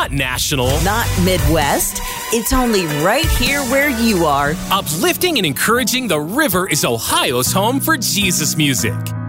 not national, not Midwest. It's only right here where you are. Uplifting and encouraging, the River is Ohio's home for Jesus music.